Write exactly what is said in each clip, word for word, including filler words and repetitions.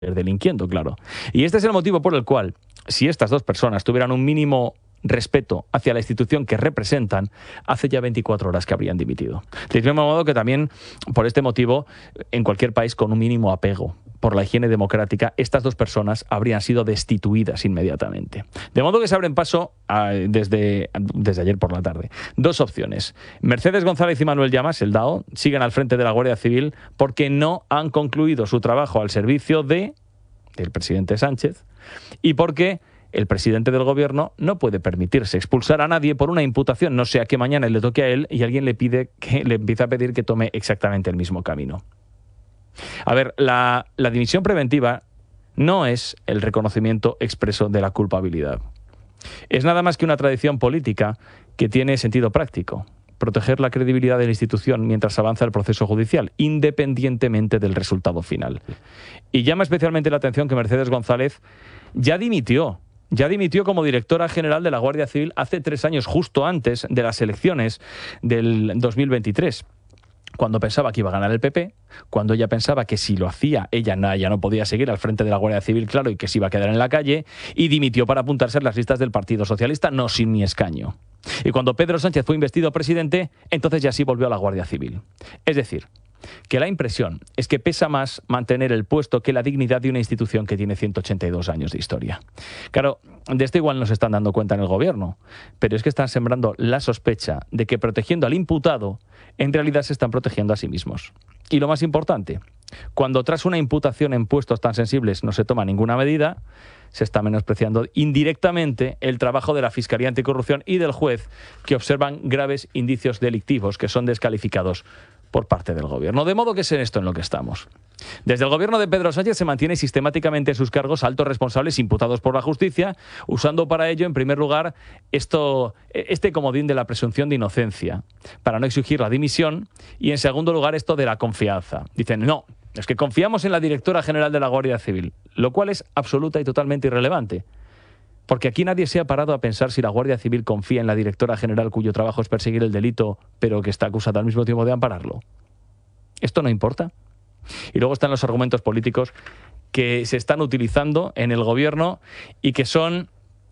delinquiendo, claro. Y este es el motivo por el cual, si estas dos personas tuvieran un mínimo respeto hacia la institución que representan, hace ya veinticuatro horas que habrían dimitido. Del mismo modo que también, por este motivo, en cualquier país con un mínimo apego por la higiene democrática, estas dos personas habrían sido destituidas inmediatamente. De modo que se abren paso a, desde, desde ayer por la tarde. Dos opciones. Mercedes González y Manuel Llamas, el D A O, siguen al frente de la Guardia Civil porque no han concluido su trabajo al servicio de, del presidente Sánchez y porque el presidente del gobierno no puede permitirse expulsar a nadie por una imputación, no sea que mañana le toque a él y alguien le pide que le empiece a pedir que tome exactamente el mismo camino. A ver, la, la dimisión preventiva no es el reconocimiento expreso de la culpabilidad. Es nada más que una tradición política que tiene sentido práctico: proteger la credibilidad de la institución mientras avanza el proceso judicial, independientemente del resultado final. Y llama especialmente la atención que Mercedes González ya dimitió. Ya dimitió como directora general de la Guardia Civil hace tres años, justo antes de las elecciones del dos mil veintitrés. Cuando pensaba que iba a ganar el P P, cuando ella pensaba que si lo hacía, ella no, ya no podía seguir al frente de la Guardia Civil, claro, y que se iba a quedar en la calle, y dimitió para apuntarse en las listas del Partido Socialista, no sin ni escaño. Y cuando Pedro Sánchez fue investido presidente, entonces ya sí volvió a la Guardia Civil. Es decir, que la impresión es que pesa más mantener el puesto que la dignidad de una institución que tiene ciento ochenta y dos años de historia. Claro, de esto igual no se están dando cuenta en el gobierno, pero es que están sembrando la sospecha de que protegiendo al imputado, en realidad se están protegiendo a sí mismos. Y lo más importante, cuando tras una imputación en puestos tan sensibles no se toma ninguna medida, se está menospreciando indirectamente el trabajo de la Fiscalía Anticorrupción y del juez, que observan graves indicios delictivos que son descalificados por parte del gobierno. De modo que es en esto en lo que estamos. Desde el gobierno de Pedro Sánchez se mantiene sistemáticamente en sus cargos altos responsables imputados por la justicia, usando para ello, en primer lugar, esto, este comodín de la presunción de inocencia, para no exigir la dimisión, y en segundo lugar esto de la confianza. Dicen, no, es que confiamos en la directora general de la Guardia Civil, lo cual es absoluta y totalmente irrelevante. Porque aquí nadie se ha parado a pensar si la Guardia Civil confía en la directora general cuyo trabajo es perseguir el delito, pero que está acusada al mismo tiempo de ampararlo. ¿Esto no importa? Y luego están los argumentos políticos que se están utilizando en el gobierno y que son,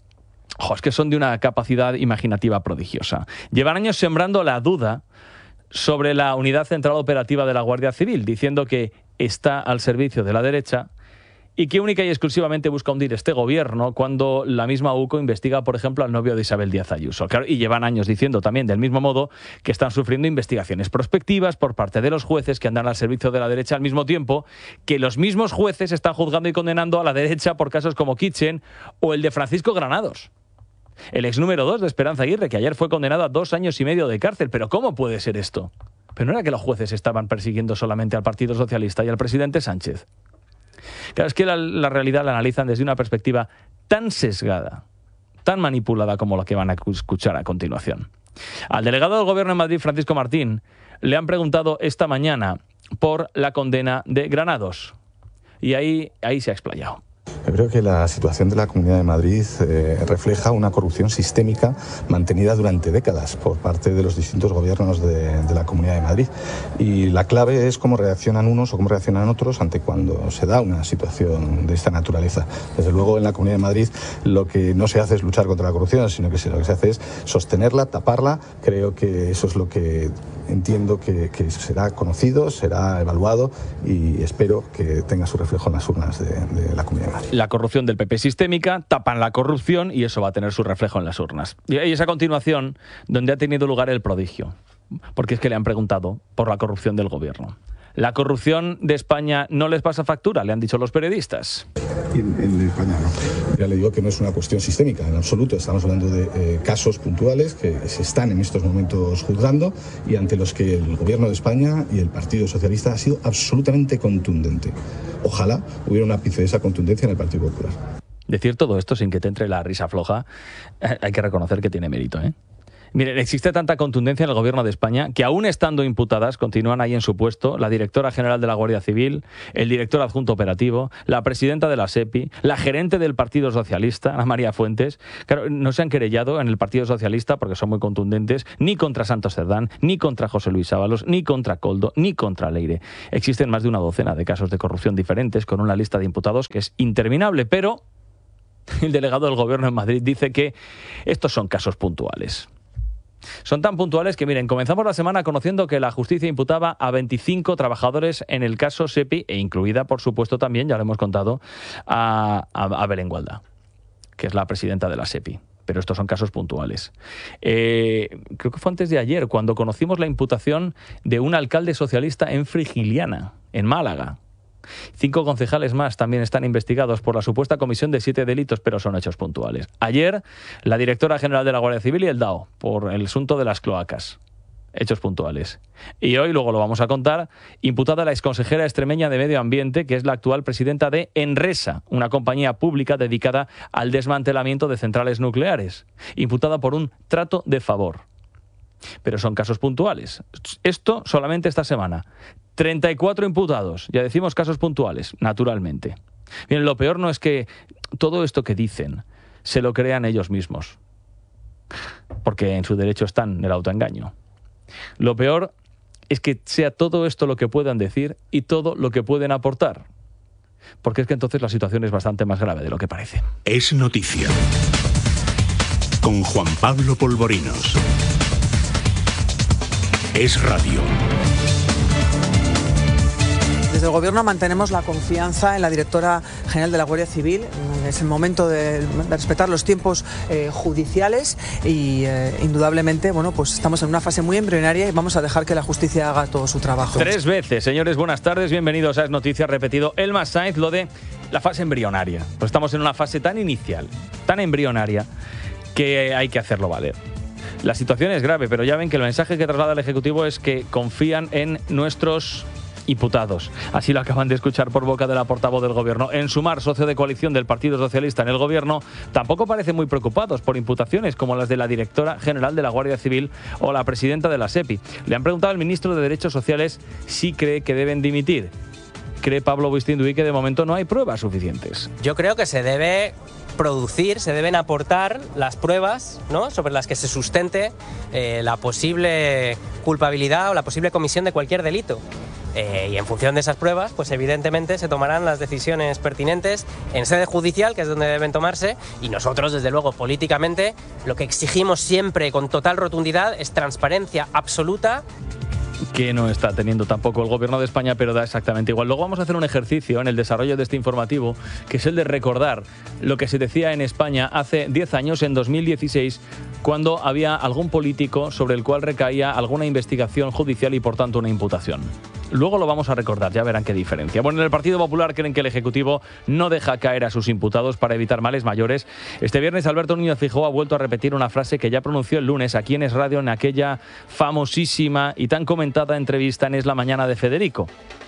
oh, es que son de una capacidad imaginativa prodigiosa. Llevan años sembrando la duda sobre la unidad central operativa de la Guardia Civil, diciendo que está al servicio de la derecha y que única y exclusivamente busca hundir este gobierno cuando la misma U C O investiga, por ejemplo, al novio de Isabel Díaz Ayuso. Claro, y llevan años diciendo también, del mismo modo, que están sufriendo investigaciones prospectivas por parte de los jueces que andan al servicio de la derecha, al mismo tiempo que los mismos jueces están juzgando y condenando a la derecha por casos como Kitchen o el de Francisco Granados, el ex número dos de Esperanza Aguirre, que ayer fue condenado a dos años y medio de cárcel. ¿Pero cómo puede ser esto? Pero no era que los jueces estaban persiguiendo solamente al Partido Socialista y al presidente Sánchez. Claro, es que la, la realidad la analizan desde una perspectiva tan sesgada, tan manipulada como la que van a escuchar a continuación. Al delegado del Gobierno en Madrid, Francisco Martín, le han preguntado esta mañana por la condena de Granados. Y ahí, ahí se ha explayado. Yo creo que la situación de la Comunidad de Madrid eh, refleja una corrupción sistémica mantenida durante décadas por parte de los distintos gobiernos de, de la Comunidad de Madrid. Y la clave es cómo reaccionan unos o cómo reaccionan otros ante cuando se da una situación de esta naturaleza. Desde luego, en la Comunidad de Madrid lo que no se hace es luchar contra la corrupción, sino que lo que se hace es sostenerla, taparla. Creo que eso es lo que entiendo que, que será conocido, será evaluado y espero que tenga su reflejo en las urnas de, de la Comunidad de Madrid. La corrupción del P P sistémica, tapan la corrupción y eso va a tener su reflejo en las urnas. Y es a continuación donde ha tenido lugar el prodigio, porque es que le han preguntado por la corrupción del gobierno. ¿La corrupción de España no les pasa factura?, le han dicho los periodistas. En, en España no. Ya le digo que no es una cuestión sistémica, en absoluto. Estamos hablando de eh, casos puntuales que se están en estos momentos juzgando y ante los que el Gobierno de España y el Partido Socialista ha sido absolutamente contundente. Ojalá hubiera un ápice de esa contundencia en el Partido Popular. Decir todo esto sin que te entre la risa floja, hay que reconocer que tiene mérito, ¿eh? Miren, existe tanta contundencia en el gobierno de España que aún estando imputadas continúan ahí en su puesto la directora general de la Guardia Civil, el director adjunto operativo, la presidenta de la SEPI, la gerente del Partido Socialista, Ana María Fuentes. Claro, no se han querellado en el Partido Socialista porque son muy contundentes ni contra Santos Cerdán, ni contra José Luis Ábalos, ni contra Koldo, ni contra Leire. Existen más de una docena de casos de corrupción diferentes con una lista de imputados que es interminable, pero el delegado del gobierno en Madrid dice que estos son casos puntuales. Son tan puntuales que, miren, comenzamos la semana conociendo que la justicia imputaba a veinticinco trabajadores en el caso SEPI, e incluida, por supuesto, también, ya lo hemos contado, a, a, a Belén Gualda, que es la presidenta de la SEPI. Pero estos son casos puntuales. Eh, creo que fue antes de ayer, cuando conocimos la imputación de un alcalde socialista en Frigiliana, en Málaga. Cinco concejales más también están investigados por la supuesta comisión de siete delitos, pero son hechos puntuales. Ayer, la directora general de la Guardia Civil y el D A O, por el asunto de las cloacas. Hechos puntuales. Y hoy, luego lo vamos a contar, imputada la exconsejera extremeña de Medio Ambiente, que es la actual presidenta de Enresa, una compañía pública dedicada al desmantelamiento de centrales nucleares, imputada por un trato de favor. Pero son casos puntuales. Esto solamente esta semana. treinta y cuatro imputados. Ya decimos casos puntuales, naturalmente. Bien, lo peor no es que todo esto que dicen se lo crean ellos mismos, porque en su derecho están el autoengaño. Lo peor es que sea todo esto lo que puedan decir y todo lo que pueden aportar, porque es que entonces la situación es bastante más grave de lo que parece. Es noticia. Con Juan Pablo Polvorinos. Es radio. Desde el Gobierno mantenemos la confianza en la directora general de la Guardia Civil. Es el momento de, de respetar los tiempos eh, judiciales y eh, indudablemente, bueno, pues estamos en una fase muy embrionaria y vamos a dejar que la justicia haga todo su trabajo. Tres veces, señores, buenas tardes, bienvenidos a Es Noticia, repetido Elma Sainz, lo de la fase embrionaria. Pues estamos en una fase tan inicial, tan embrionaria, que hay que hacerlo valer. La situación es grave, pero ya ven que el mensaje que traslada el Ejecutivo es que confían en nuestros imputados. Así lo acaban de escuchar por boca de la portavoz del Gobierno. En Sumar, socio de coalición del Partido Socialista en el Gobierno, tampoco parecen muy preocupados por imputaciones como las de la directora general de la Guardia Civil o la presidenta de la SEPI. Le han preguntado al ministro de Derechos Sociales si cree que deben dimitir. Cree Pablo Buistinduy que de momento no hay pruebas suficientes. Yo creo que se debe producir, se deben aportar las pruebas, ¿no?, sobre las que se sustente eh, la posible culpabilidad o la posible comisión de cualquier delito. Eh, y en función de esas pruebas, pues evidentemente se tomarán las decisiones pertinentes en sede judicial, que es donde deben tomarse, y nosotros, desde luego, políticamente, lo que exigimos siempre con total rotundidad es transparencia absoluta, que no está teniendo tampoco el Gobierno de España, pero da exactamente igual. Luego vamos a hacer un ejercicio en el desarrollo de este informativo, que es el de recordar lo que se decía en España hace diez años, en dos mil dieciséis, cuando había algún político sobre el cual recaía alguna investigación judicial y, por tanto, una imputación. Luego lo vamos a recordar, ya verán qué diferencia. Bueno, en el Partido Popular creen que el Ejecutivo no deja caer a sus imputados para evitar males mayores. Este viernes Alberto Núñez Feijóo ha vuelto a repetir una frase que ya pronunció el lunes aquí en Es Radio, en aquella famosísima y tan comentada entrevista en Es la Mañana de Federico.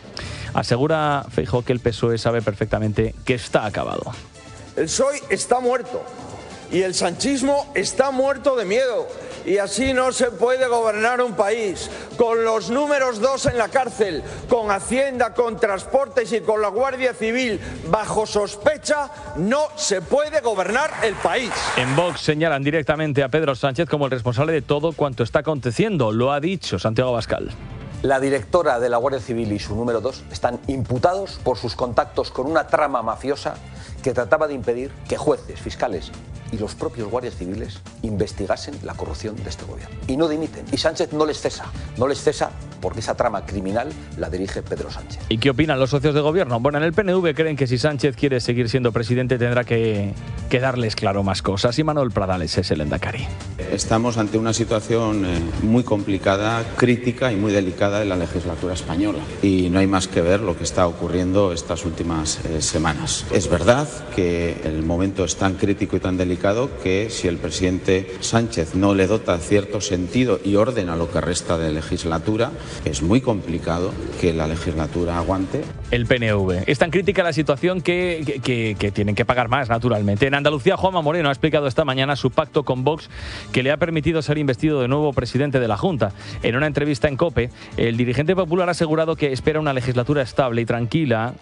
Asegura Feijóo que el P S O E sabe perfectamente que está acabado. El P S O E está muerto y el sanchismo está muerto de miedo. Y así no se puede gobernar un país. Con los números dos en la cárcel, con Hacienda, con Transportes y con la Guardia Civil bajo sospecha, no se puede gobernar el país. En Vox señalan directamente a Pedro Sánchez como el responsable de todo cuanto está aconteciendo. Lo ha dicho Santiago Abascal. La directora de la Guardia Civil y su número dos están imputados por sus contactos con una trama mafiosa que trataba de impedir que jueces, fiscales y los propios guardias civiles investigasen la corrupción de este gobierno. Y no dimiten. Y Sánchez no les cesa. No les cesa porque esa trama criminal la dirige Pedro Sánchez. ¿Y qué opinan los socios de gobierno? Bueno, en el P N V creen que si Sánchez quiere seguir siendo presidente tendrá que, que darles claro más cosas. Y Manuel Pradales es el lehendakari. Estamos ante una situación eh, muy complicada, crítica y muy delicada en la legislatura española. Y no hay más que ver lo que está ocurriendo estas últimas eh, semanas. Es verdad que el momento es tan crítico y tan delicado explicado que si el presidente Sánchez no le dota cierto sentido y orden a lo que resta de legislatura, es muy complicado que la legislatura aguante. El P N V. Es tan crítica la situación que, que, que, que tienen que pagar más, naturalmente. En Andalucía, Juanma Moreno ha explicado esta mañana su pacto con Vox que le ha permitido ser investido de nuevo presidente de la Junta. En una entrevista en COPE, el dirigente popular ha asegurado que espera una legislatura estable y tranquila,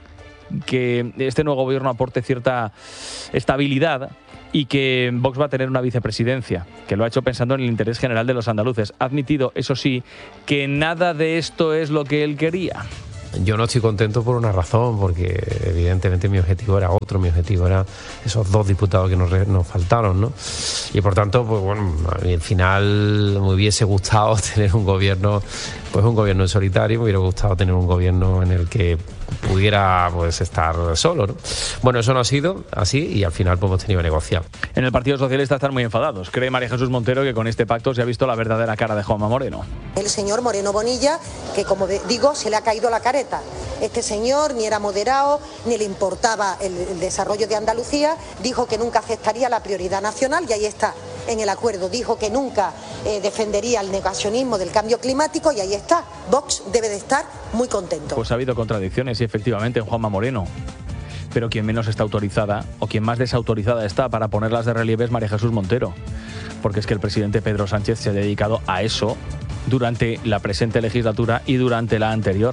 que este nuevo gobierno aporte cierta estabilidad y que Vox va a tener una vicepresidencia, que lo ha hecho pensando en el interés general de los andaluces. Ha admitido, eso sí, que nada de esto es lo que él quería. Yo no estoy contento por una razón, porque evidentemente mi objetivo era otro, mi objetivo era esos dos diputados que nos, nos faltaron, ¿no? Y por tanto, pues bueno, a mí al final me hubiese gustado tener un gobierno, pues un gobierno en solitario, me hubiera gustado tener un gobierno en el que pudiera pues estar solo, ¿no? Bueno, eso no ha sido así y al final pues hemos tenido que negociar. En el Partido Socialista están muy enfadados. Cree María Jesús Montero que con este pacto se ha visto la verdadera cara de Juanma Moreno. El señor Moreno Bonilla, que como digo, se le ha caído la careta. Este señor ni era moderado, ni le importaba el, el desarrollo de Andalucía, dijo que nunca aceptaría la prioridad nacional y ahí está, en el acuerdo. Dijo que nunca eh, defendería el negacionismo del cambio climático y ahí está. Vox debe de estar muy contento. Pues ha habido contradicciones y efectivamente en Juanma Moreno. Pero quien menos está autorizada o quien más desautorizada está para ponerlas de relieve es María Jesús Montero. Porque es que el presidente Pedro Sánchez se ha dedicado a eso durante la presente legislatura y durante la anterior.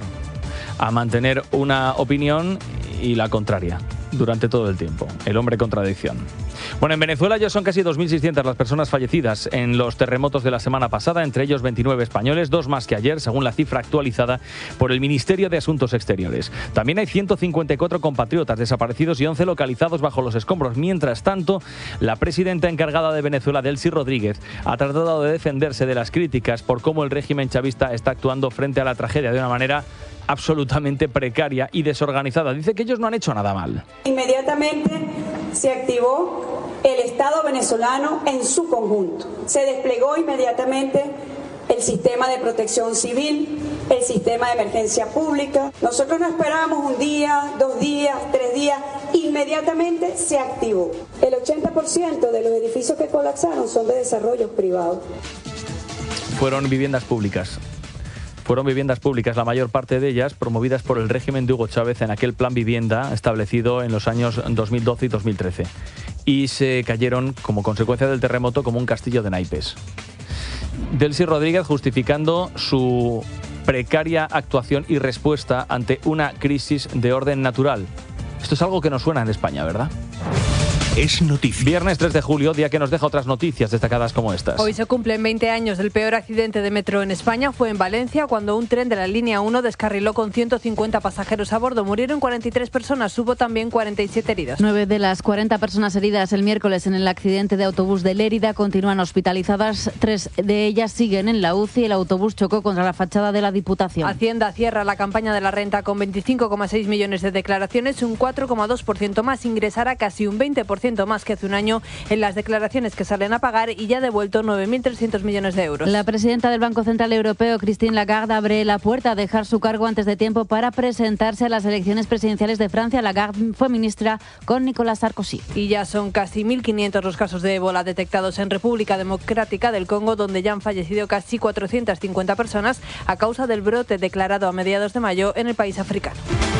A mantener una opinión y la contraria durante todo el tiempo. El hombre contradicción. Bueno, en Venezuela ya son casi dos mil seiscientas las personas fallecidas en los terremotos de la semana pasada, entre ellos veintinueve españoles, dos más que ayer, según la cifra actualizada por el Ministerio de Asuntos Exteriores. También hay ciento cincuenta y cuatro compatriotas desaparecidos y once localizados bajo los escombros. Mientras tanto, la presidenta encargada de Venezuela, Delcy Rodríguez, ha tratado de defenderse de las críticas por cómo el régimen chavista está actuando frente a la tragedia de una manera absolutamente precaria y desorganizada. Dice que ellos no han hecho nada mal. Inmediatamente se activó el Estado venezolano en su conjunto. Se desplegó inmediatamente el sistema de protección civil, el sistema de emergencia pública. Nosotros no esperábamos un día, dos días, tres días, inmediatamente se activó. El ochenta por ciento de los edificios que colapsaron son de desarrollos privados. Fueron viviendas públicas. Fueron viviendas públicas, la mayor parte de ellas promovidas por el régimen de Hugo Chávez en aquel plan vivienda establecido en los años dos mil doce y dos mil trece. Y se cayeron como consecuencia del terremoto como un castillo de naipes. Delcy Rodríguez justificando su precaria actuación y respuesta ante una crisis de orden natural. Esto es algo que nos suena en España, ¿verdad? Es noticia. Viernes tres de julio, día que nos deja otras noticias destacadas como estas. Hoy se cumplen veinte años del peor accidente de metro en España. Fue en Valencia cuando un tren de la línea uno descarriló con ciento cincuenta pasajeros a bordo. Murieron cuarenta y tres personas, hubo también cuarenta y siete heridas. Nueve de las cuarenta personas heridas el miércoles en el accidente de autobús de Lérida continúan hospitalizadas. Tres de ellas siguen en la U C I. El autobús chocó contra la fachada de la Diputación. Hacienda cierra la campaña de la renta con veinticinco coma seis millones de declaraciones, un cuatro coma dos por ciento más. Ingresará casi un veinte por ciento más que hace un año en las declaraciones que salen a pagar y ya ha devuelto nueve mil trescientos millones de euros. La presidenta del Banco Central Europeo, Christine Lagarde, abre la puerta a dejar su cargo antes de tiempo para presentarse a las elecciones presidenciales de Francia. Lagarde fue ministra con Nicolas Sarkozy. Y ya son casi mil quinientos los casos de ébola detectados en República Democrática del Congo, donde ya han fallecido casi cuatrocientas cincuenta personas a causa del brote declarado a mediados de mayo en el país africano.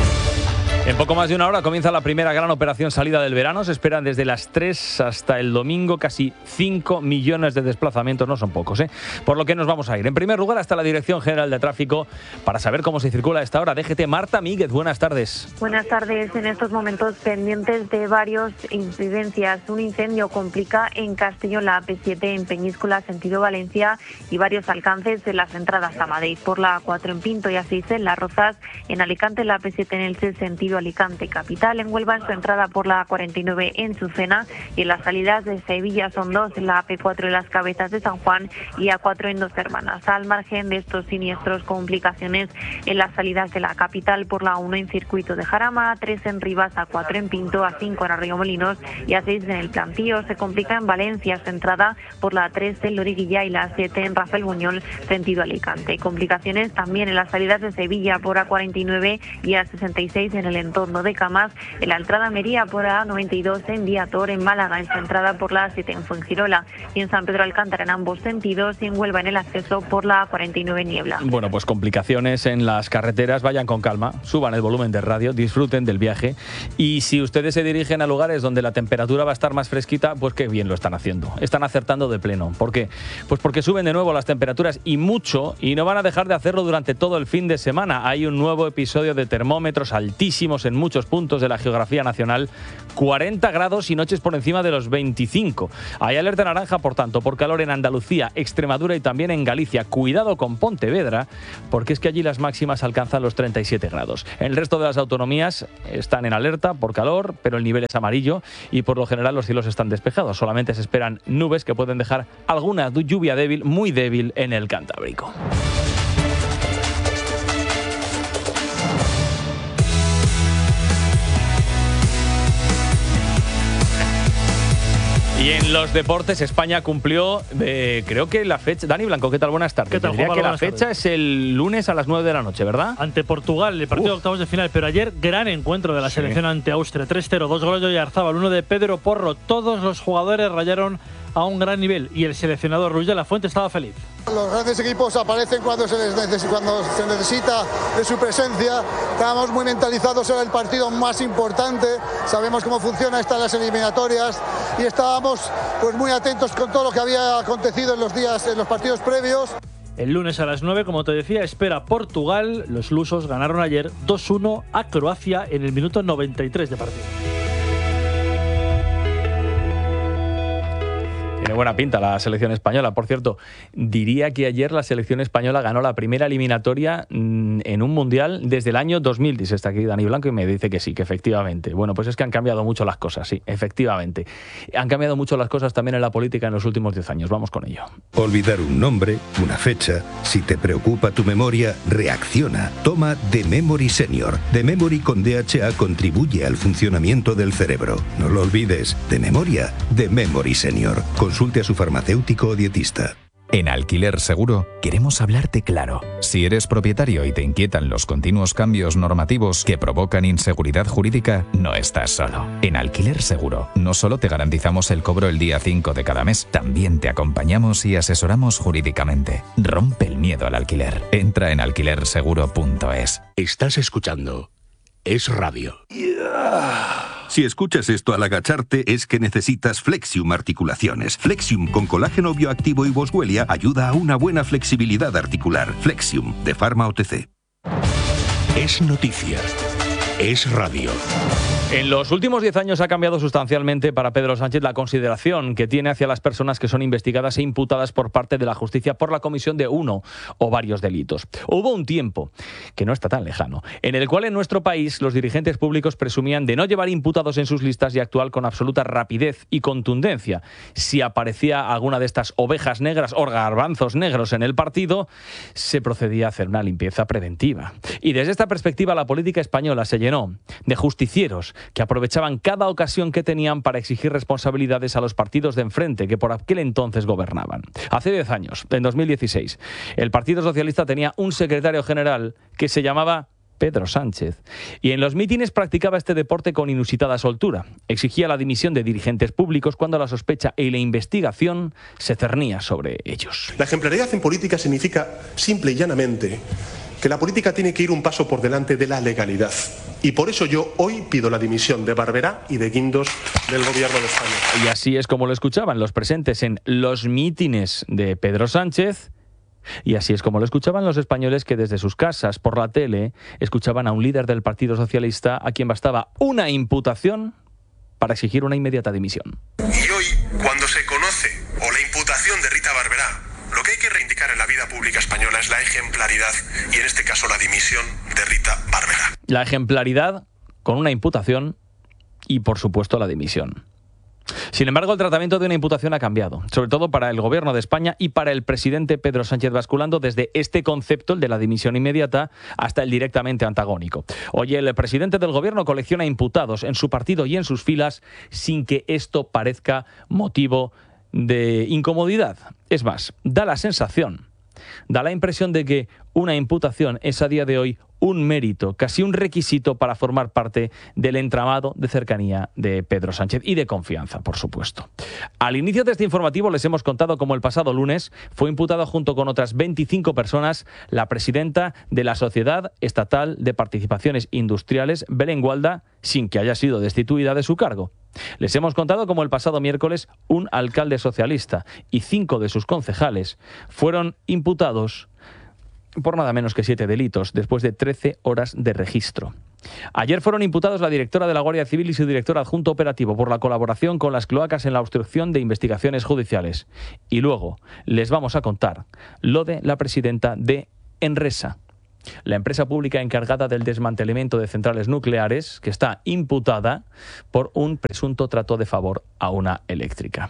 En poco más de una hora comienza la primera gran operación salida del verano. Se esperan desde las tres hasta el domingo casi cinco millones de desplazamientos. No son pocos, ¿eh? Por lo que nos vamos a ir. En primer lugar, hasta la Dirección General de Tráfico para saber cómo se circula a esta hora. D G T, Marta Míguez, buenas tardes. Buenas tardes. En estos momentos pendientes de varias incidencias. Un incendio complica en Castellón la A P siete en Peñíscola, sentido Valencia, y varios alcances en las entradas a Madrid. Por la A cuatro en Pinto y A seis en Las Rozas. En Alicante la A P siete en Elche, sentido Alicante capital. En Huelva en su entrada por la A cuarenta y nueve en Chucena, y en las salidas de Sevilla son dos, en la A P cuatro en las Cabezas de San Juan y A cuatro en Dos Hermanas. Al margen de estos siniestros, complicaciones en las salidas de la capital por la uno en Circuito de Jarama, A tres en Rivas, A cuatro en Pinto, A cinco en Arroyomolinos y A seis en El Plantío. Se complica en Valencia su entrada por la A tres en Loriguilla y la A siete en Rafael Buñol, sentido Alicante. Complicaciones también en las salidas de Sevilla por A cuarenta y nueve y A sesenta y seis en el entorno de Camas, en la entrada a Almería por A noventa y dos en Vía Tor, en Málaga en su entrada por la A siete en Fuengirola y en San Pedro Alcántara en ambos sentidos, y en Huelva en el acceso por la A cuarenta y nueve Niebla. Bueno, pues complicaciones en las carreteras, vayan con calma, suban el volumen de radio, disfruten del viaje, y si ustedes se dirigen a lugares donde la temperatura va a estar más fresquita, pues qué bien lo están haciendo, están acertando de pleno. ¿Por qué? Pues porque suben de nuevo las temperaturas y mucho, y no van a dejar de hacerlo durante todo el fin de semana. Hay un nuevo episodio de termómetros altísimos en muchos puntos de la geografía nacional, cuarenta grados y noches por encima de los veinticinco. Hay alerta naranja, por tanto, por calor en Andalucía, Extremadura y también en Galicia. Cuidado con Pontevedra, porque es que allí las máximas alcanzan los treinta y siete grados. En el resto de las autonomías están en alerta por calor, pero el nivel es amarillo y por lo general los cielos están despejados. Solamente se esperan nubes que pueden dejar alguna lluvia débil, muy débil, en el Cantábrico. Y en los deportes, España cumplió, eh, creo que la fecha... Dani Blanco, ¿qué tal? Buenas tardes. ¿Qué tal, Diría Juanma? que la Buenas fecha tardes. es el lunes a las nueve de la noche, ¿verdad? Ante Portugal, el partido Uf. de octavos de final. Pero ayer, gran encuentro de la Sí. selección ante Austria. tres cero, dos goles de Oyarzábal, uno de Pedro Porro. Todos los jugadores rayaron a un gran nivel y el seleccionador Luis de la Fuente estaba feliz. Los grandes equipos aparecen cuando se, les neces- cuando se necesita de su presencia. Estábamos muy mentalizados, era el partido más importante. Sabemos cómo funciona estas las eliminatorias y estábamos pues muy atentos con todo lo que había acontecido en los días, en los partidos previos. El lunes a las nueve, como te decía, espera Portugal. Los lusos ganaron ayer dos uno a Croacia en el minuto noventa y tres de partido. Tiene buena pinta la selección española. Por cierto, diría que ayer la selección española ganó la primera eliminatoria mm, en un mundial desde el año dos mil. Dice, está aquí Dani Blanco y me dice que sí, que efectivamente. Bueno, pues es que han cambiado mucho las cosas, sí, efectivamente. Han cambiado mucho las cosas también en la política en los últimos diez años. Vamos con ello. Olvidar un nombre, una fecha. Si te preocupa tu memoria, reacciona. Toma The Memory Senior. The Memory con D H A contribuye al funcionamiento del cerebro. No lo olvides. De memoria, The Memory Senior. Consulte a su farmacéutico o dietista. En Alquiler Seguro queremos hablarte claro. Si eres propietario y te inquietan los continuos cambios normativos que provocan inseguridad jurídica, no estás solo. En Alquiler Seguro no solo te garantizamos el cobro el día cinco de cada mes, también te acompañamos y asesoramos jurídicamente. Rompe el miedo al alquiler. Entra en alquiler seguro punto es. Estás escuchando Es Radio. Si escuchas esto al agacharte es que necesitas Flexium Articulaciones. Flexium con colágeno bioactivo y boswellia ayuda a una buena flexibilidad articular. Flexium de Pharma O T C. Es noticia. Es radio. En los últimos diez años ha cambiado sustancialmente para Pedro Sánchez la consideración que tiene hacia las personas que son investigadas e imputadas por parte de la justicia por la comisión de uno o varios delitos. Hubo un tiempo, que no está tan lejano, en el cual en nuestro país los dirigentes públicos presumían de no llevar imputados en sus listas y actuar con absoluta rapidez y contundencia. Si aparecía alguna de estas ovejas negras o garbanzos negros en el partido, se procedía a hacer una limpieza preventiva. Y desde esta perspectiva la política española se llenó de justicieros que aprovechaban cada ocasión que tenían para exigir responsabilidades a los partidos de enfrente que por aquel entonces gobernaban. Hace diez años, en dos mil dieciséis, el Partido Socialista tenía un secretario general que se llamaba Pedro Sánchez, y en los mítines practicaba este deporte con inusitada soltura. Exigía la dimisión de dirigentes públicos cuando la sospecha y la investigación se cernía sobre ellos. La ejemplaridad en política significa, simple y llanamente, que la política tiene que ir un paso por delante de la legalidad. Y por eso yo hoy pido la dimisión de Barberá y de Guindos del Gobierno de España. Y así es como lo escuchaban los presentes en los mítines de Pedro Sánchez. Y así es como lo escuchaban los españoles que desde sus casas, por la tele, escuchaban a un líder del Partido Socialista a quien bastaba una imputación para exigir una inmediata dimisión. Y hoy, cuando se conoce o la imputación de Rita Barberá, lo que hay que reivindicar en la vida pública española es la ejemplaridad y en este caso la dimisión de Rita Barberá. La ejemplaridad con una imputación y, por supuesto, la dimisión. Sin embargo, el tratamiento de una imputación ha cambiado, sobre todo para el Gobierno de España y para el presidente Pedro Sánchez, basculando desde este concepto, el de la dimisión inmediata, hasta el directamente antagónico. Hoy el presidente del Gobierno colecciona imputados en su partido y en sus filas sin que esto parezca motivo de incomodidad. Es más, da la sensación Da la impresión de que una imputación es a día de hoy un mérito, casi un requisito para formar parte del entramado de cercanía de Pedro Sánchez y de confianza, por supuesto. Al inicio de este informativo les hemos contado cómo el pasado lunes fue imputada junto con otras veinticinco personas la presidenta de la Sociedad Estatal de Participaciones Industriales, Belén Gualda, sin que haya sido destituida de su cargo. Les hemos contado cómo el pasado miércoles un alcalde socialista y cinco de sus concejales fueron imputados por nada menos que siete delitos, después de trece horas de registro. Ayer fueron imputados la directora de la Guardia Civil y su director adjunto operativo por la colaboración con las cloacas en la obstrucción de investigaciones judiciales. Y luego les vamos a contar lo de la presidenta de Enresa, la empresa pública encargada del desmantelamiento de centrales nucleares, que está imputada por un presunto trato de favor a una eléctrica.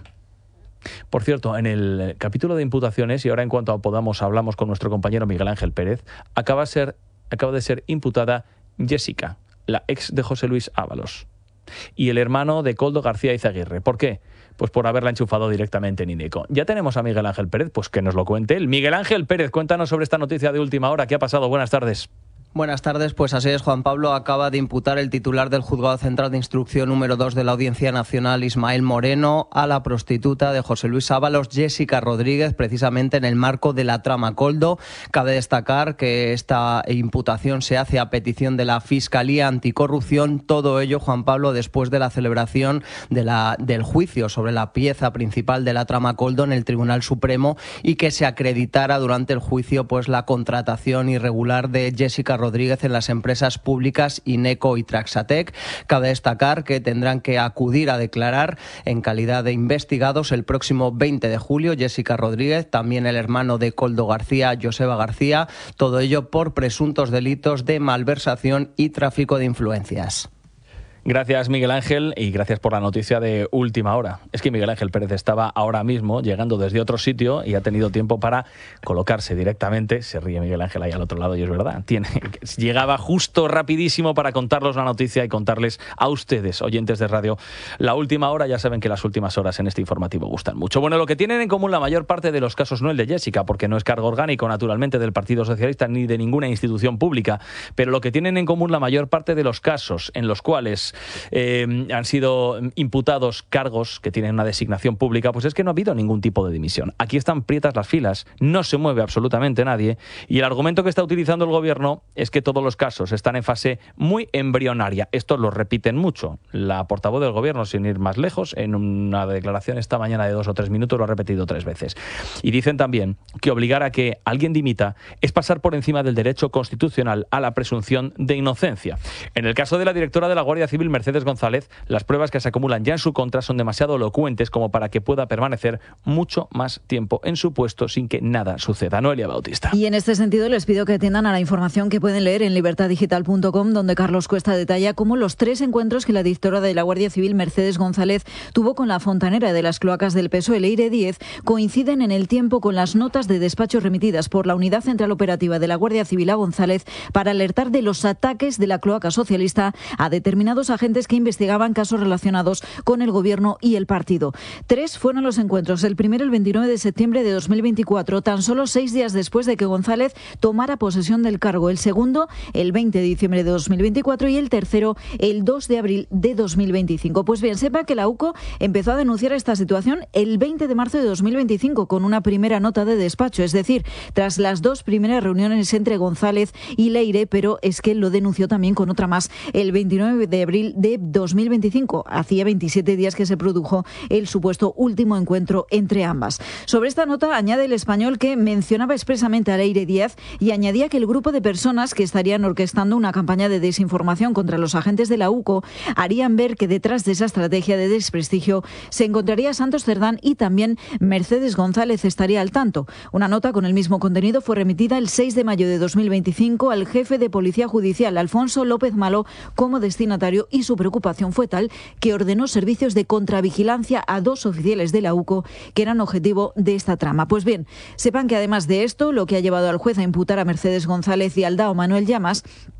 Por cierto, en el capítulo de imputaciones, y ahora en cuanto podamos hablamos con nuestro compañero Miguel Ángel Pérez, acaba de ser, acaba de ser imputada Jessica, la ex de José Luis Ábalos, y el hermano de Koldo García Izaguirre. ¿Por qué? Pues por haberla enchufado directamente en INECO. Ya tenemos a Miguel Ángel Pérez, pues que nos lo cuente él. Miguel Ángel Pérez, cuéntanos sobre esta noticia de última hora. ¿Qué ha pasado? Buenas tardes. Buenas tardes, pues así es, Juan Pablo. Acaba de imputar el titular del Juzgado Central de Instrucción número dos de la Audiencia Nacional, Ismael Moreno, a la prostituta de José Luis Ábalos, Jessica Rodríguez, precisamente en el marco de la trama Koldo. Cabe destacar que esta imputación se hace a petición de la Fiscalía Anticorrupción. Todo ello, Juan Pablo, después de la celebración de la, del juicio sobre la pieza principal de la trama Koldo en el Tribunal Supremo y que se acreditara durante el juicio pues la contratación irregular de Jessica Rodríguez Rodríguez en las empresas públicas INECO y Traxatec. Cabe destacar que tendrán que acudir a declarar en calidad de investigados el próximo veinte de julio Jessica Rodríguez, también el hermano de Koldo García, Joseba García, todo ello por presuntos delitos de malversación y tráfico de influencias. Gracias, Miguel Ángel, y gracias por la noticia de última hora. Es que Miguel Ángel Pérez estaba ahora mismo llegando desde otro sitio y ha tenido tiempo para colocarse directamente. Se ríe Miguel Ángel ahí al otro lado y es verdad. Tiene, llegaba justo rapidísimo para contarles la noticia y contarles a ustedes, oyentes de radio, la última hora. Ya saben que las últimas horas en este informativo gustan mucho. Bueno, lo que tienen en común la mayor parte de los casos, no el de Jessica, porque no es cargo orgánico, naturalmente, del Partido Socialista ni de ninguna institución pública, pero lo que tienen en común la mayor parte de los casos en los cuales Eh, han sido imputados cargos que tienen una designación pública, pues es que no ha habido ningún tipo de dimisión. Aquí están prietas las filas, no se mueve absolutamente nadie, y el argumento que está utilizando el gobierno es que todos los casos están en fase muy embrionaria. Esto lo repiten mucho. La portavoz del gobierno, sin ir más lejos, en una declaración esta mañana de dos o tres minutos lo ha repetido tres veces. Y dicen también que obligar a que alguien dimita es pasar por encima del derecho constitucional a la presunción de inocencia. En el caso de la directora de la Guardia Civil, Mercedes González, las pruebas que se acumulan ya en su contra son demasiado elocuentes como para que pueda permanecer mucho más tiempo en su puesto sin que nada suceda. Noelia Bautista. Y en este sentido les pido que atiendan a la información que pueden leer en libertad digital punto com, donde Carlos Cuesta detalla cómo los tres encuentros que la directora de la Guardia Civil, Mercedes González, tuvo con la fontanera de las cloacas del P S O E, Leire Díez, coinciden en el tiempo con las notas de despacho remitidas por la Unidad Central Operativa de la Guardia Civil a González para alertar de los ataques de la cloaca socialista a determinados agentes que investigaban casos relacionados con el gobierno y el partido. Tres fueron los encuentros. El primero el veintinueve de septiembre de dos mil veinticuatro, tan solo seis días después de que González tomara posesión del cargo. El segundo el veinte de diciembre de dos mil veinticuatro y el tercero el dos de abril de dos mil veinticinco. Pues bien, sepa que la U C O empezó a denunciar esta situación el veinte de marzo de dos mil veinticinco con una primera nota de despacho, es decir, tras las dos primeras reuniones entre González y Leire, pero es que lo denunció también con otra más el veintinueve de abril de dos mil veinticinco. Hacía veintisiete días que se produjo el supuesto último encuentro entre ambas. Sobre esta nota añade El Español que mencionaba expresamente a Leire Díaz y añadía que el grupo de personas que estarían orquestando una campaña de desinformación contra los agentes de la U C O harían ver que detrás de esa estrategia de desprestigio se encontraría Santos Cerdán y también Mercedes González estaría al tanto. Una nota con el mismo contenido fue remitida el seis de mayo de dos mil veinticinco al jefe de Policía Judicial, Alfonso López Malo, como destinatario, y su preocupación fue tal que ordenó servicios de contravigilancia a dos oficiales de la U C O que eran objetivo de esta trama. Pues bien, sepan que además de esto, lo que ha llevado al juez a imputar a Mercedes González y al D A O Manuel Llamas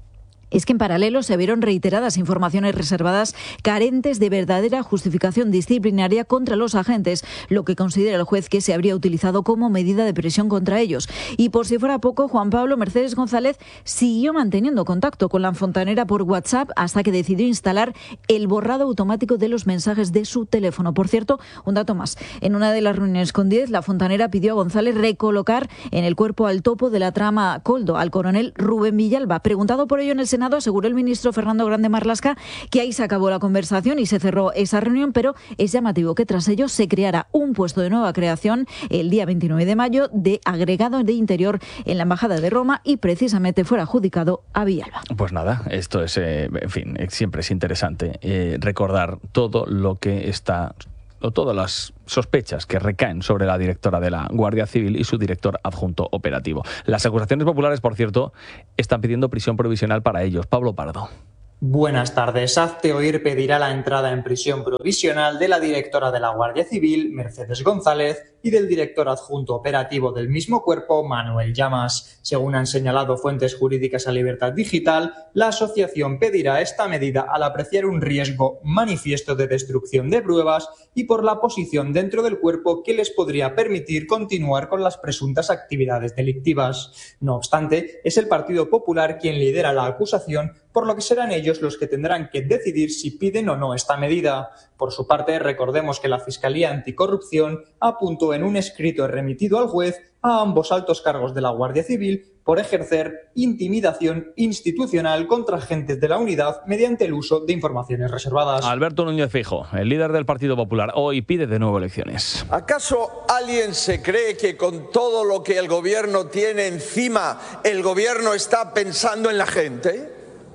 es que en paralelo se vieron reiteradas informaciones reservadas carentes de verdadera justificación disciplinaria contra los agentes, lo que considera el juez que se habría utilizado como medida de presión contra ellos. Y por si fuera poco, Juan Pablo Mercedes González siguió manteniendo contacto con la fontanera por WhatsApp hasta que decidió instalar el borrado automático de los mensajes de su teléfono. Por cierto, un dato más. En una de las reuniones con Díez, la fontanera pidió a González recolocar en el cuerpo al topo de la trama Koldo, al coronel Rubén Villalba. Preguntado por ello en el Senado, aseguró el ministro Fernando Grande Marlaska que ahí se acabó la conversación y se cerró esa reunión, pero es llamativo que tras ello se creara un puesto de nueva creación el día veintinueve de mayo de agregado de Interior en la Embajada de Roma y precisamente fuera adjudicado a Villalba. Pues nada, esto es, eh, en fin, siempre es interesante eh, recordar todo lo que está, o todas las sospechas que recaen sobre la directora de la Guardia Civil y su director adjunto operativo. Las acusaciones populares, por cierto, están pidiendo prisión provisional para ellos. Pablo Pardo. Buenas tardes. Hazte Oír pedirá la entrada en prisión provisional de la directora de la Guardia Civil, Mercedes González, y del director adjunto operativo del mismo cuerpo, Manuel Llamas. Según han señalado fuentes jurídicas a Libertad Digital, la asociación pedirá esta medida al apreciar un riesgo manifiesto de destrucción de pruebas y por la posición dentro del cuerpo que les podría permitir continuar con las presuntas actividades delictivas. No obstante, es el Partido Popular quien lidera la acusación, por lo que serán ellos los que tendrán que decidir si piden o no esta medida. Por su parte, recordemos que la Fiscalía Anticorrupción apuntó en un escrito remitido al juez a ambos altos cargos de la Guardia Civil por ejercer intimidación institucional contra agentes de la unidad mediante el uso de informaciones reservadas. Alberto Núñez Feijóo, el líder del Partido Popular, hoy pide de nuevo elecciones. ¿Acaso alguien se cree que con todo lo que el gobierno tiene encima, el gobierno está pensando en la gente?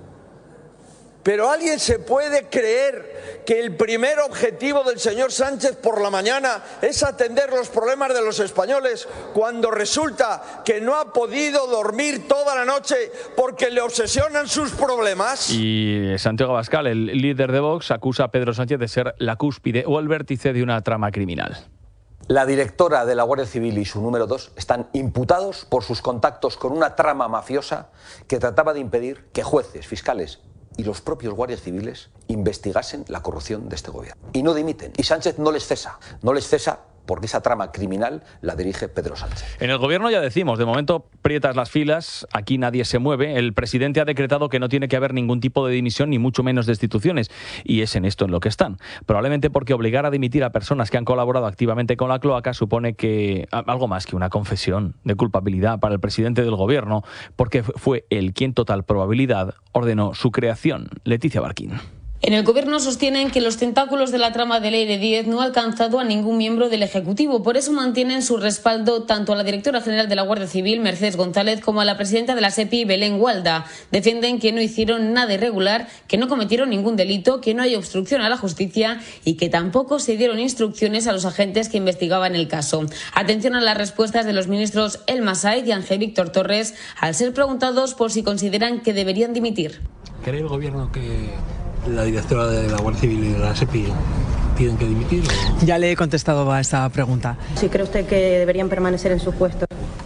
Pero ¿alguien se puede creer que el primer objetivo del señor Sánchez por la mañana es atender los problemas de los españoles cuando resulta que no ha podido dormir toda la noche porque le obsesionan sus problemas? Y Santiago Abascal, el líder de Vox, acusa a Pedro Sánchez de ser la cúspide o el vértice de una trama criminal. La directora de la Guardia Civil y su número dos están imputados por sus contactos con una trama mafiosa que trataba de impedir que jueces, fiscales y los propios guardias civiles investigasen la corrupción de este gobierno. Y no dimiten. Y Sánchez no les cesa. No les cesa porque esa trama criminal la dirige Pedro Sánchez. En el gobierno ya decimos, de momento prietas las filas, aquí nadie se mueve. El presidente ha decretado que no tiene que haber ningún tipo de dimisión, ni mucho menos destituciones. Y es en esto en lo que están. Probablemente porque obligar a dimitir a personas que han colaborado activamente con la cloaca supone que algo más que una confesión de culpabilidad para el presidente del gobierno, porque fue él quien, total probabilidad, ordenó su creación. Leticia Barquín. En el Gobierno sostienen que los tentáculos de la trama de Leire Díez no ha alcanzado a ningún miembro del Ejecutivo. Por eso mantienen su respaldo tanto a la directora general de la Guardia Civil, Mercedes González, como a la presidenta de la SEPI, Belén Gualda. Defienden que no hicieron nada irregular, que no cometieron ningún delito, que no hay obstrucción a la justicia y que tampoco se dieron instrucciones a los agentes que investigaban el caso. Atención a las respuestas de los ministros Elma Said y Ángel Víctor Torres al ser preguntados por si consideran que deberían dimitir. ¿Cree el Gobierno que la directora de la Guardia Civil y de la SEPI tienen que dimitir? ¿O? Ya le he contestado a esta pregunta. ¿Sí cree usted que deberían permanecer en sus puestos?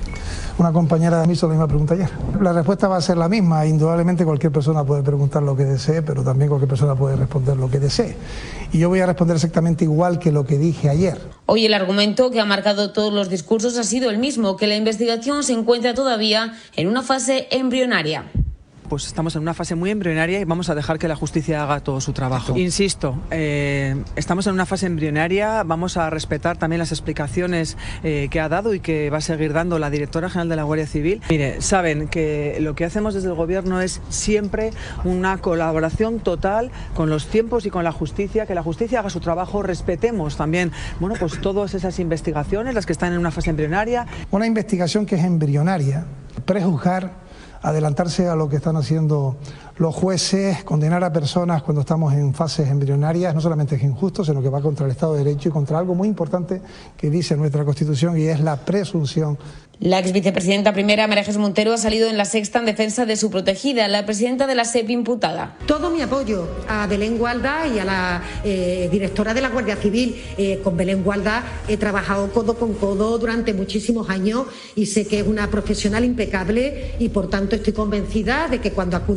Una compañera de mí hizo la misma pregunta ayer. La respuesta va a ser la misma. Indudablemente cualquier persona puede preguntar lo que desee, pero también cualquier persona puede responder lo que desee. Y yo voy a responder exactamente igual que lo que dije ayer. Hoy el argumento que ha marcado todos los discursos ha sido el mismo, que la investigación se encuentra todavía en una fase embrionaria. Pues estamos en una fase muy embrionaria y vamos a dejar que la justicia haga todo su trabajo. Insisto, eh, estamos en una fase embrionaria, vamos a respetar también las explicaciones eh, que ha dado y que va a seguir dando la directora general de la Guardia Civil. Mire, saben que lo que hacemos desde el Gobierno es siempre una colaboración total con los tiempos y con la justicia, que la justicia haga su trabajo, respetemos también, bueno, pues todas esas investigaciones, las que están en una fase embrionaria. Una investigación que es embrionaria, prejuzgar, adelantarse a lo que están haciendo los jueces, condenar a personas cuando estamos en fases embrionarias, no solamente es injusto, sino que va contra el Estado de Derecho y contra algo muy importante que dice nuestra Constitución, y es la presunción. La ex vicepresidenta primera, María Jesús Montero, ha salido en La Sexta en defensa de su protegida, la presidenta de la SEPI imputada. Todo mi apoyo a Belén Gualda y a la eh, directora de la Guardia Civil. Eh, con Belén Gualda he trabajado codo con codo durante muchísimos años y sé que es una profesional impecable y por tanto estoy convencida de que cuando acuda a declarar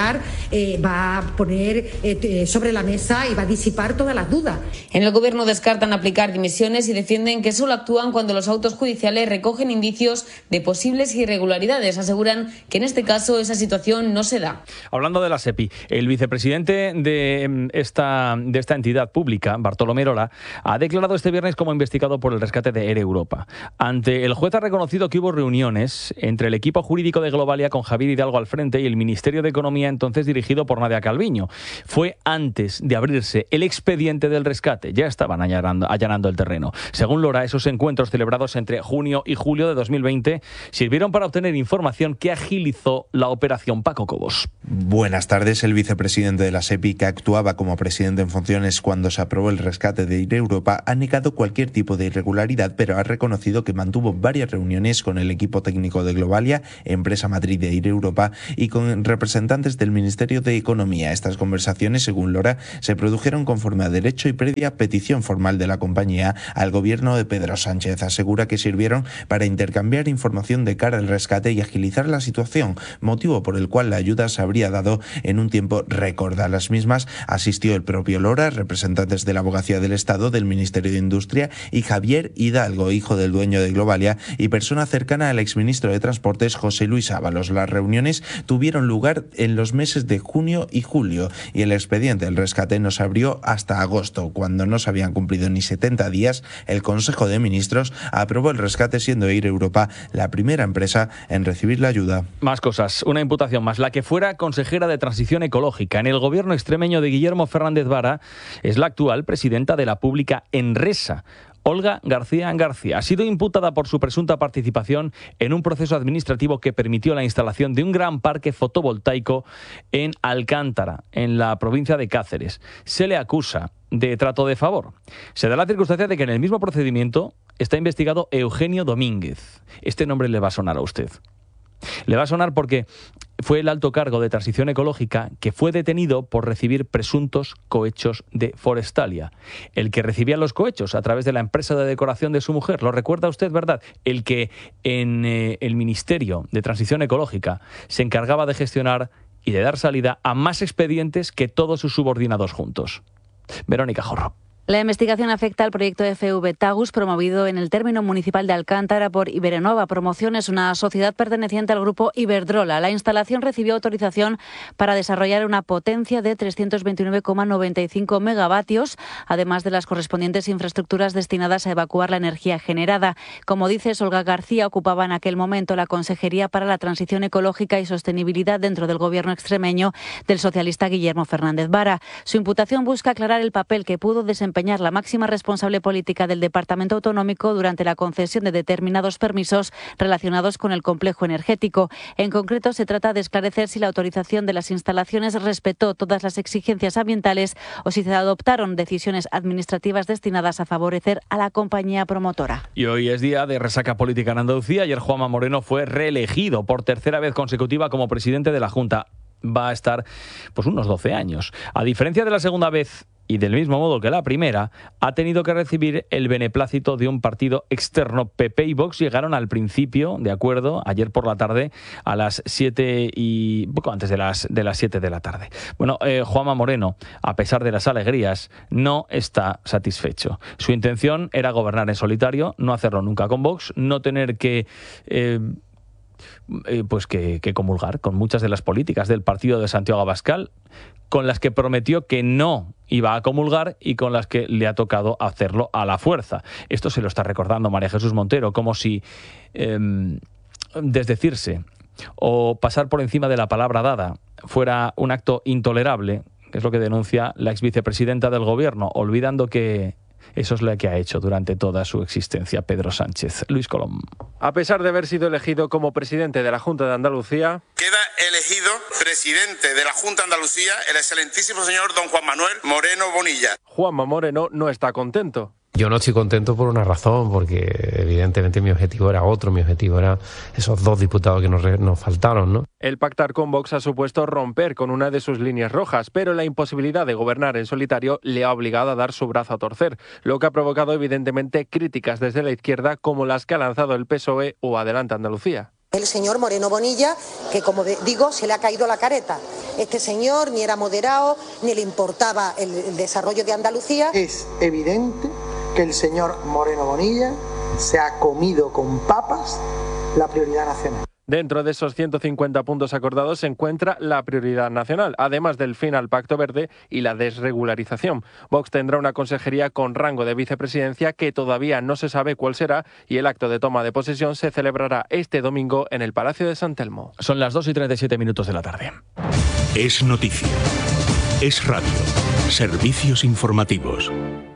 aclarar, eh, va a poner eh, sobre la mesa y va a disipar todas las dudas. En el Gobierno descartan aplicar dimisiones y defienden que solo actúan cuando los autos judiciales recogen indicios de posibles irregularidades. Aseguran que en este caso esa situación no se da. Hablando de la SEPI, el vicepresidente de esta, de esta entidad pública, Bartolomé Rola, ha declarado este viernes como investigado por el rescate de Air Europa. Ante el juez ha reconocido que hubo reuniones entre el equipo jurídico de Globalia con Javier Hidalgo al frente y el Ministerio de Economía, entonces dirigido por Nadia Calviño. Fue antes de abrirse el expediente del rescate. Ya estaban allanando, allanando el terreno. Según Lora, esos encuentros celebrados entre junio y julio de dos mil veinte sirvieron para obtener información que agilizó la operación Paco Cobos. Buenas tardes. El vicepresidente de la SEPI, que actuaba como presidente en funciones cuando se aprobó el rescate de Air Europa, ha negado cualquier tipo de irregularidad, pero ha reconocido que mantuvo varias reuniones con el equipo técnico de Globalia, empresa matriz de Air Europa, y con representantes del Ministerio de Economía. Estas conversaciones, según Lora, se produjeron conforme a derecho y previa petición formal de la compañía al gobierno de Pedro Sánchez. Asegura que sirvieron para intercambiar información de cara al rescate y agilizar la situación, motivo por el cual la ayuda se habría dado en un tiempo récord. A las mismas asistió el propio Lora, representantes de la Abogacía del Estado, del Ministerio de Industria y Javier Hidalgo, hijo del dueño de Globalia y persona cercana al exministro de Transportes José Luis Ábalos. Las reuniones tuvieron lugar en los meses de junio y julio y el expediente del rescate no se abrió hasta agosto. Cuando no se habían cumplido ni setenta días, el Consejo de Ministros aprobó el rescate, siendo Air Europa la primera empresa en recibir la ayuda. Más cosas, una imputación más. La que fuera consejera de Transición Ecológica en el gobierno extremeño de Guillermo Fernández Vara es la actual presidenta de la pública Enresa. Olga García García ha sido imputada por su presunta participación en un proceso administrativo que permitió la instalación de un gran parque fotovoltaico en Alcántara, en la provincia de Cáceres. Se le acusa de trato de favor. Se da la circunstancia de que en el mismo procedimiento está investigado Eugenio Domínguez. Este nombre le va a sonar a usted. Le va a sonar porque fue el alto cargo de Transición Ecológica que fue detenido por recibir presuntos cohechos de Forestalia. El que recibía los cohechos a través de la empresa de decoración de su mujer. ¿Lo recuerda usted, verdad? El que en eh, el Ministerio de Transición Ecológica se encargaba de gestionar y de dar salida a más expedientes que todos sus subordinados juntos. Verónica Jorro. La investigación afecta al proyecto F V Tagus, promovido en el término municipal de Alcántara por Iberenova Promoción. Es una sociedad perteneciente al grupo Iberdrola. La instalación recibió autorización para desarrollar una potencia de trescientos veintinueve coma noventa y cinco megavatios, además de las correspondientes infraestructuras destinadas a evacuar la energía generada. Como dice Olga García, ocupaba en aquel momento la Consejería para la Transición Ecológica y Sostenibilidad dentro del gobierno extremeño del socialista Guillermo Fernández Vara. Su imputación busca aclarar el papel que pudo desempeñar la máxima responsable política del Departamento Autonómico durante la concesión de determinados permisos relacionados con el complejo energético. En concreto, se trata de esclarecer si la autorización de las instalaciones respetó todas las exigencias ambientales o si se adoptaron decisiones administrativas destinadas a favorecer a la compañía promotora. Y hoy es día de resaca política en Andalucía. Ayer Juanma Moreno fue reelegido por tercera vez consecutiva como presidente de la Junta. Va a estar pues unos doce años. A diferencia de la segunda vez, y del mismo modo que la primera, ha tenido que recibir el beneplácito de un partido externo. P P y Vox llegaron al principio de acuerdo ayer por la tarde a las siete y poco antes de las de las siete de la tarde. Bueno, eh, Juanma Moreno, a pesar de las alegrías, no está satisfecho. Su intención era gobernar en solitario, no hacerlo nunca con Vox, no tener que eh, Eh, pues que, que comulgar con muchas de las políticas del partido de Santiago Abascal, con las que prometió que no iba a comulgar y con las que le ha tocado hacerlo a la fuerza. Esto se lo está recordando María Jesús Montero, como si eh, desdecirse o pasar por encima de la palabra dada fuera un acto intolerable, que es lo que denuncia la ex vicepresidenta del gobierno, olvidando que eso es lo que ha hecho durante toda su existencia Pedro Sánchez. Luis Colom. A pesar de haber sido elegido como presidente de la Junta de Andalucía, queda elegido presidente de la Junta de Andalucía el excelentísimo señor don Juan Manuel Moreno Bonilla. Juanma Moreno no está contento. Yo no estoy contento por una razón, porque evidentemente mi objetivo era otro, mi objetivo era esos dos diputados que nos, nos faltaron, ¿no? El pactar con Vox ha supuesto romper con una de sus líneas rojas, pero la imposibilidad de gobernar en solitario le ha obligado a dar su brazo a torcer, lo que ha provocado evidentemente críticas desde la izquierda como las que ha lanzado el P S O E o Adelante Andalucía. El señor Moreno Bonilla, que como digo, se le ha caído la careta. Este señor ni era moderado, ni le importaba el, el desarrollo de Andalucía. Es evidente que el señor Moreno Bonilla se ha comido con papas la prioridad nacional. Dentro de esos ciento cincuenta puntos acordados se encuentra la prioridad nacional, además del fin al Pacto Verde y la desregularización. Vox tendrá una consejería con rango de vicepresidencia que todavía no se sabe cuál será y el acto de toma de posesión se celebrará este domingo en el Palacio de San Telmo. Son las dos y treinta y siete minutos de la tarde. Es noticia. Es radio. Servicios informativos.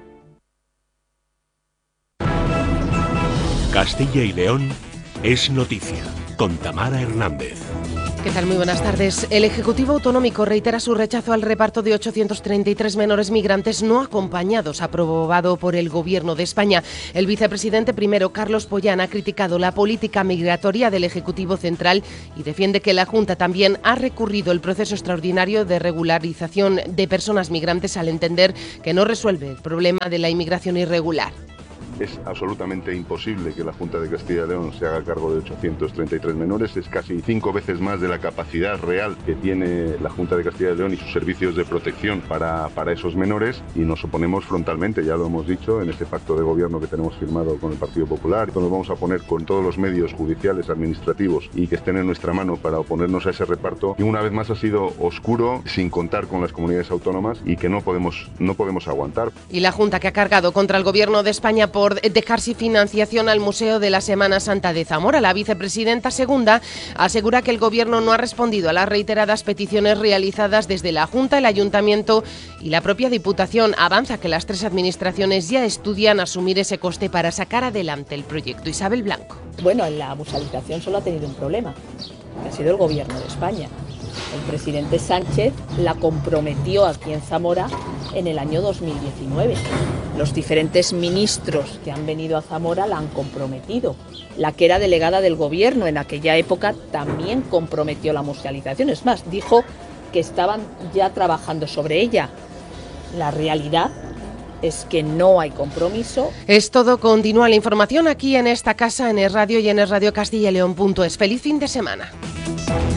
Castilla y León es noticia. Con Tamara Hernández. ¿Qué tal? Muy buenas tardes. El Ejecutivo Autonómico reitera su rechazo al reparto de ochocientos treinta y tres menores migrantes no acompañados aprobado por el Gobierno de España. El vicepresidente primero, Carlos Pollán, ha criticado la política migratoria del Ejecutivo Central y defiende que la Junta también ha recurrido el proceso extraordinario de regularización de personas migrantes al entender que no resuelve el problema de la inmigración irregular. Es absolutamente imposible que la Junta de Castilla y León se haga cargo de ochocientos treinta y tres menores. Es casi cinco veces más de la capacidad real que tiene la Junta de Castilla y León y sus servicios de protección para, para esos menores, y nos oponemos frontalmente, ya lo hemos dicho, en este pacto de gobierno que tenemos firmado con el Partido Popular. Nos vamos a poner con todos los medios judiciales, administrativos y que estén en nuestra mano para oponernos a ese reparto. Y una vez más ha sido oscuro, sin contar con las comunidades autónomas, y que no podemos, no podemos aguantar. Y la Junta, que ha cargado contra el Gobierno de España por dejar sin financiación al Museo de la Semana Santa de Zamora. La vicepresidenta segunda asegura que el Gobierno no ha respondido a las reiteradas peticiones realizadas desde la Junta, el Ayuntamiento y la propia Diputación. Avanza que las tres administraciones ya estudian asumir ese coste para sacar adelante el proyecto. Isabel Blanco. Bueno, la musealización solo ha tenido un problema, que ha sido el Gobierno de España. El presidente Sánchez la comprometió aquí en Zamora en el año dos mil diecinueve. Los diferentes ministros que han venido a Zamora la han comprometido. La que era delegada del Gobierno en aquella época también comprometió la musealización. Es más, dijo que estaban ya trabajando sobre ella. La realidad es que no hay compromiso. Es todo. Continúa la información aquí en esta casa, en Es Radio y en es radio castilla y león punto es. Feliz fin de semana.